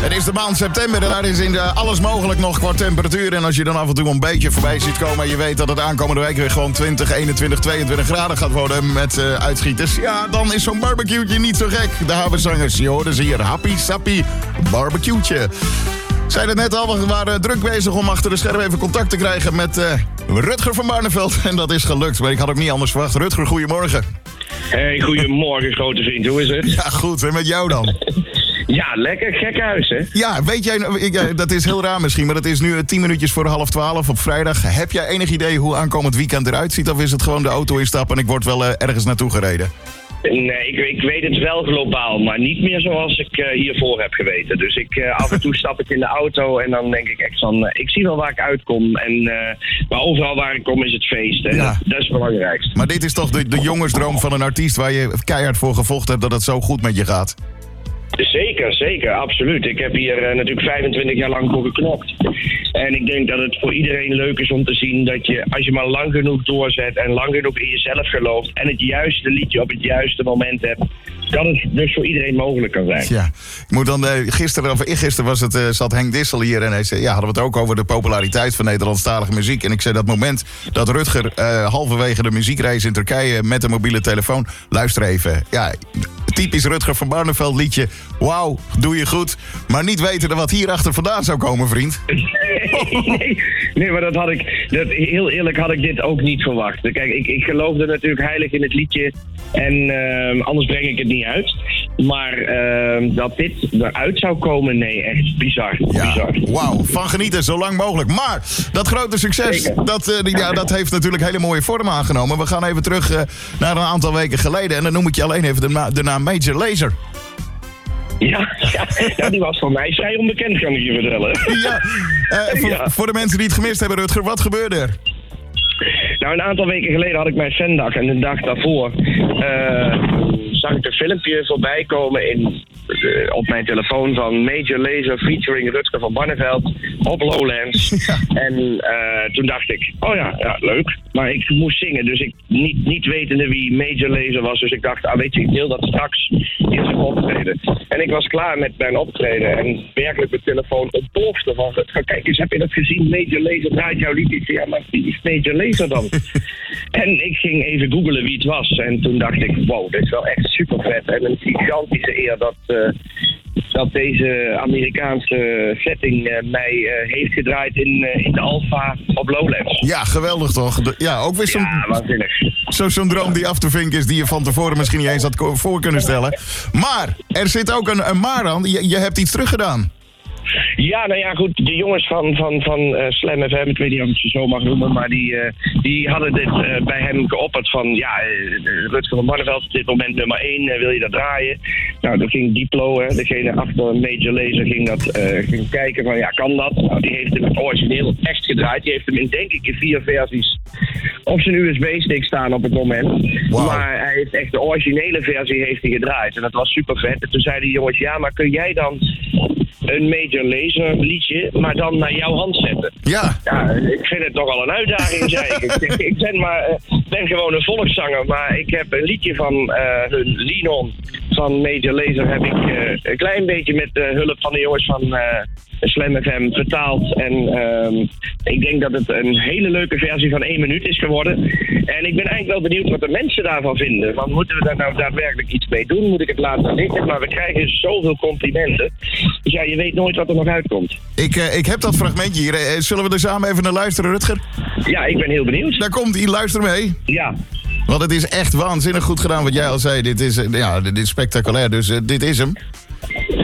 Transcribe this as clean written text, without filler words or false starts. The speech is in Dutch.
Het is de maand september en daar is in alles mogelijk nog qua temperatuur. En als je dan af en toe een beetje voorbij ziet komen en je weet dat het aankomende week weer gewoon 20, 21, 22 graden gaat worden met uitschieters. Ja, dan is zo'n barbecue'tje niet zo gek. De Haberzangers, je hoorde ze hier. Happy sappy barbecue'tje. Zei het net al, we waren druk bezig om achter de schermen even contact te krijgen met Rutger van Barneveld. En dat is gelukt, maar ik had ook niet anders verwacht. Rutger, goedemorgen. Hey, goedemorgen grote vriend, hoe is het? Ja, goed, en met jou dan? Ja, lekker gek huis, hè? Ja, weet jij, dat is heel raar misschien, maar het is nu 10 minuutjes voor 11:30 op vrijdag. Heb jij enig idee hoe aankomend weekend eruit ziet? Of is het gewoon de auto instappen en ik word wel ergens naartoe gereden? Nee, ik weet het wel globaal, maar niet meer zoals ik hiervoor heb geweten. Dus af en toe stap ik in de auto en dan denk ik echt van, ik zie wel waar ik uitkom. Maar overal waar ik kom is het feest. En Ja. dat is het belangrijkste. Maar dit is toch de jongensdroom van een artiest waar je keihard voor gevochten hebt dat het zo goed met je gaat? Zeker, absoluut. Ik heb hier natuurlijk 25 jaar lang voor geknokt. En ik denk dat het voor iedereen leuk is om te zien dat je, als je maar lang genoeg doorzet en lang genoeg in jezelf gelooft en het juiste liedje op het juiste moment hebt, dat het dus voor iedereen mogelijk kan zijn. Ja, ik moet dan eergisteren was het, zat Henk Dissel hier en hij zei, hadden we het ook over de populariteit van Nederlandstalige muziek. En ik zei dat moment dat Rutger halverwege de muziekreis in Turkije met een mobiele telefoon, luister even, ja, typisch Rutger van Barneveld liedje, wauw, doe je goed, maar niet weten wat hierachter vandaan zou komen, vriend. Nee, maar heel eerlijk had ik dit ook niet verwacht. Kijk, ik geloofde natuurlijk heilig in het liedje en anders breng ik het niet uit. Maar dat dit eruit zou komen, nee, echt bizar. Ja, wauw, van genieten zo lang mogelijk. Maar dat grote succes, dat heeft natuurlijk hele mooie vorm aangenomen. We gaan even terug naar een aantal weken geleden en dan noem ik je alleen even de naam Major Lazer. Ja, die was voor mij vrij onbekend, kan ik je vertellen. Voor de mensen die het gemist hebben, Rutger, wat gebeurde er? Nou, een aantal weken geleden had ik mijn fandag en de dag daarvoor zag ik een filmpje voorbij komen op mijn telefoon van Major Lazer featuring Rutger van Barneveld op Lowlands. Ja. En toen dacht ik, oh ja, leuk. Maar ik moest zingen, dus ik niet wetende wie Major Lazer was. Dus ik dacht, weet je, ik deel dat straks in zijn optreden. En ik was klaar met mijn optreden en werkelijk mijn telefoon ontplofte van Rutger, kijk eens, heb je dat gezien? Major Lazer draait jouw liedje. Ja, maar wie is Major Lazer dan? En ik ging even googlen wie het was. En toen dacht ik, wow, dit is wel echt super vet. En een gigantische eer dat deze Amerikaanse setting mij heeft gedraaid in de Alpha op Lowlands. Ja, geweldig toch? Ook weer zo'n droom die af te vinken is die je van tevoren misschien niet eens had voor kunnen stellen. Maar er zit ook een maar aan. Je hebt iets teruggedaan. Ja, nou ja, goed. De jongens van Slam FM, ik weet niet of ik ze zo mag noemen, maar die hadden dit bij hem geopperd van, Rutger van Barneveld, op dit moment nummer 1, wil je dat draaien? Nou, dan ging Diplo, degene achter Major Lazer, ging kijken van, kan dat? Nou, die heeft hem het origineel echt gedraaid. Die heeft hem in, denk ik, in 4 versies op zijn USB-stick staan op het moment. Wow. Maar hij heeft echt de originele versie heeft hij gedraaid. En dat was super vet. En toen zeiden die jongens, maar kun jij dan een Major Lazer liedje, maar dan naar jouw hand zetten? Ja, ik vind het nogal een uitdaging, zei ik. Ik ben gewoon een volkszanger, maar ik heb een liedje van hun Linon van Major Lazer heb ik een klein beetje met de hulp van de jongens van Slam FM vertaald. En ik denk dat het een hele leuke versie van 1 minuut is geworden. En ik ben eigenlijk wel benieuwd wat de mensen daarvan vinden. Want moeten we daar nou daadwerkelijk iets mee doen? Moet ik het laten liggen? Maar we krijgen zoveel complimenten. Dus je weet nooit wat er nog uitkomt. Ik heb dat fragmentje hier. Zullen we er samen even naar luisteren, Rutger? Ja, ik ben heel benieuwd. Daar komt hij, luister mee. Ja. Want het is echt waanzinnig goed gedaan wat jij al zei. Dit is spectaculair, dus dit is hem.